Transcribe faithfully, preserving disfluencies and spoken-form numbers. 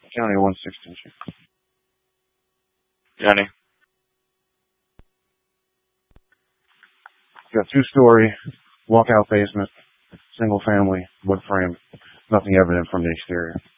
County one sixteen. Johnny. Got two-story walkout basement, single family, wood frame, nothing evident from the exterior.